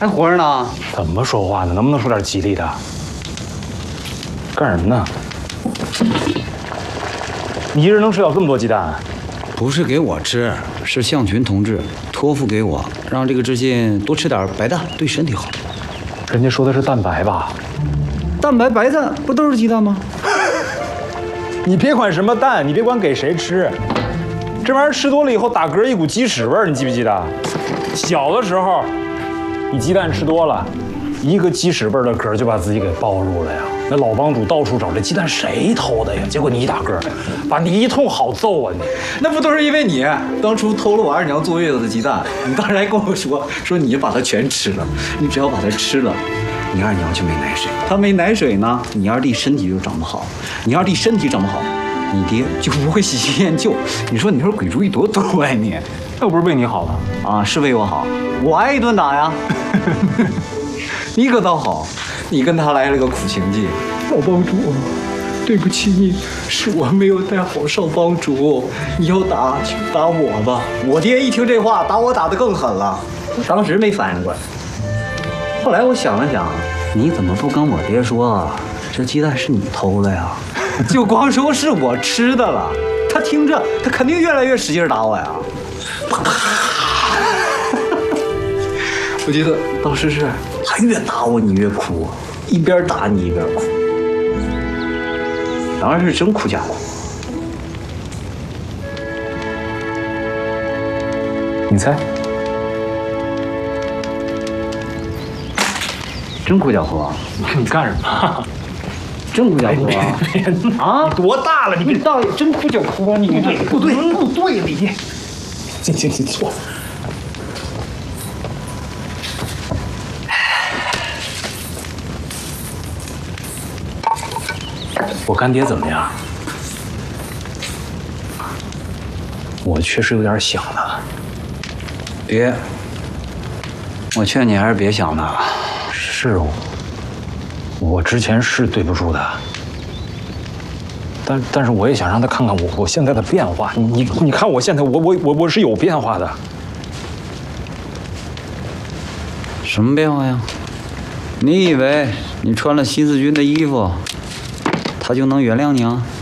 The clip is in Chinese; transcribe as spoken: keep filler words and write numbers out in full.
还活着呢？ 怎么说话呢？能不能说点吉利的？干什么呢？你一人能吃掉这么多鸡蛋？ 不是给我吃，是向群同志托付给我，让这个知信多吃点白蛋，对身体好。 人家说的是蛋白吧？ 蛋白白蛋不都是鸡蛋吗？ 你别管什么蛋，你别管给谁吃，这玩意儿吃多了以后打嗝一股鸡屎味儿，你记不记得？小的时候，你鸡蛋吃多了，一个鸡屎味儿的嗝就把自己给暴露了呀。那老帮主到处找这鸡蛋谁偷的呀？结果你一打嗝，把你一通好揍啊你！ 那不都是因为你当初偷了我二娘坐月子的鸡蛋？你当时还跟我说说你把它全吃了，你只要把它吃了。你二娘就没奶水，她没奶水呢，你二弟身体就长不好，你二弟身体长不好，你爹就不会喜新厌旧。你说你说鬼主意多多呀你？ 又不是为你好的啊，是为我好，我挨一顿打呀。你可倒好，你跟他来了个苦情计。老帮主，对不起你，是我没有带好少帮主，你要打就打我吧。我爹一听这话，把我打得更狠了，我当时没反应过来。后来我想了想，你怎么不跟我爹说，这鸡蛋是你偷的呀？就光说是我吃的了，他听着，他肯定越来越使劲打我呀。我记得当时是他越打我，你越哭，一边打你一边哭，当然是真哭假哭。 你猜？ 真哭假哭啊！ 你干什么？ 真哭假哭啊！ 啊！你多大了？你别大爷真哭假哭啊！你不对不对了你！行行行，坐。我干爹怎么样？我确实有点想他。 别，我劝你还是别想他。 是，我之前是对不住他，但但是我也想让他看看我我现在的变化。你你你看我现在我我我我是有变化的。 什么变化呀？你以为你穿了新四军的衣服，他就能原谅你啊？